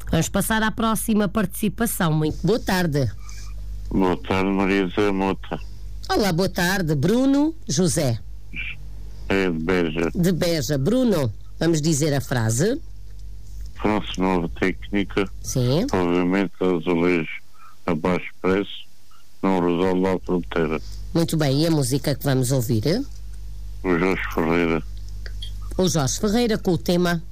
Vamos passar à próxima participação. Muito boa tarde. Boa tarde, Maria José Mota. Olá, boa tarde. Bruno José. É de Beja. De Beja. Bruno, vamos dizer a frase. França Nova Técnica. Sim. Obviamente, azulejo a baixo preço, não resolve a fronteira. Muito bem. E a música que vamos ouvir? O Jorge Ferreira. O Jorge Ferreira com o tema